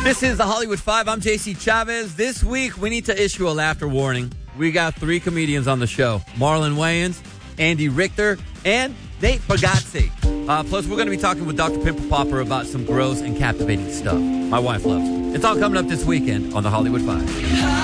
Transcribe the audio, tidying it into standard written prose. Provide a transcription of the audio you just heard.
This is the Hollywood Five. I'm JC Chavez. This week, we need to issue a laughter warning. We got 3 comedians on the show. Marlon Wayans, Andy Richter, and Nate Bargatze. Plus, we're going to be talking with Dr. Pimple Popper about some gross and captivating stuff. My wife loves it. It's all coming up this weekend on the Hollywood Five.